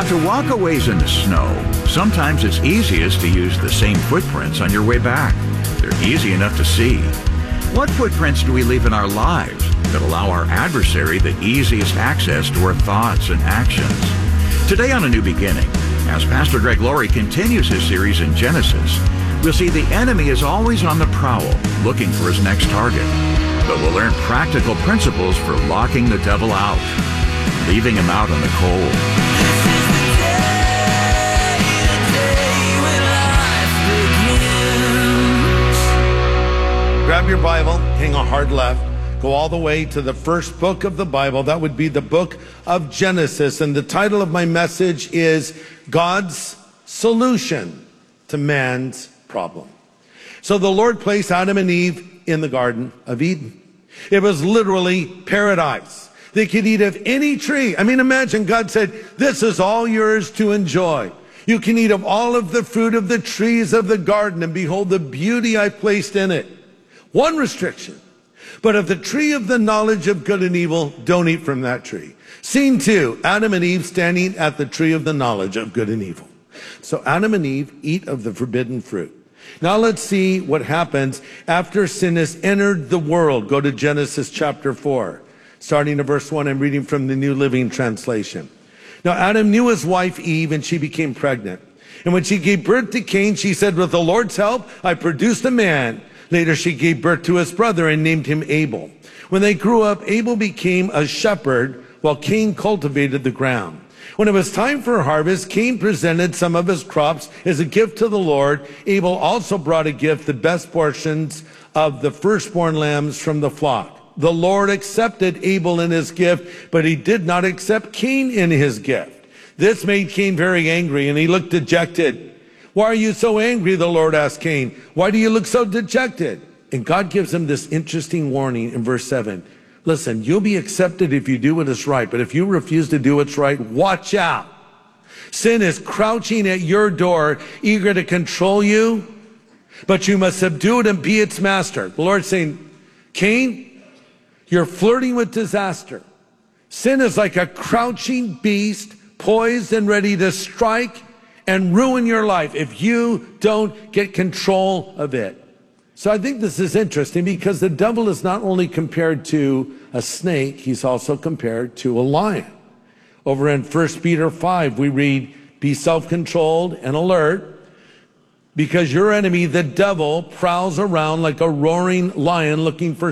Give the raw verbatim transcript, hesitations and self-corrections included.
Now, to walk a ways in the snow, sometimes it's easiest to use the same footprints on your way back. They're easy enough to see. What footprints do we leave in our lives that allow our adversary the easiest access to our thoughts and actions? Today on A New Beginning, as Pastor Greg Laurie continues his series in Genesis, we'll see the enemy is always on the prowl, looking for his next target. But we'll learn practical principles for locking the devil out, leaving him out in the cold. Grab your Bible, hang a hard left, go all the way to the first book of the Bible. That would be the book of Genesis. And the title of my message is God's Solution to Man's Problem. So the Lord placed Adam and Eve in the Garden of Eden. It was literally paradise. They could eat of any tree. I mean, imagine God said, this is all yours to enjoy. You can eat of all of the fruit of the trees of the garden, and behold the beauty I placed in it. One restriction, but of the tree of the knowledge of good and evil, don't eat from that tree. Scene two, Adam and Eve standing at the tree of the knowledge of good and evil. So Adam and Eve eat of the forbidden fruit. Now let's see what happens after sin has entered the world. Go to Genesis chapter four, starting at verse one. I'm reading from the New Living Translation. Now Adam knew his wife Eve, and she became pregnant. And when she gave birth to Cain, she said, with the Lord's help, I produced a man. Later she gave birth to his brother and named him Abel. When they grew up, Abel became a shepherd while Cain cultivated the ground. When it was time for harvest, Cain presented some of his crops as a gift to the Lord. Abel also brought a gift, the best portions of the firstborn lambs from the flock. The Lord accepted Abel in his gift, but he did not accept Cain in his gift. This made Cain very angry, and he looked dejected. Why are you so angry? The Lord asked Cain. Why do you look so dejected? And God gives him this interesting warning in verse seven. Listen, you'll be accepted if you do what is right, but if you refuse to do what's right, watch out. Sin is crouching at your door, eager to control you, but you must subdue it and be its master. The Lord's saying, Cain, you're flirting with disaster. Sin is like a crouching beast, poised and ready to strike and ruin your life if you don't get control of it. So I think this is interesting because the devil is not only compared to a snake, he's also compared to a lion. Over in First Peter five, we read, be self-controlled and alert, because your enemy, the devil, prowls around like a roaring lion looking for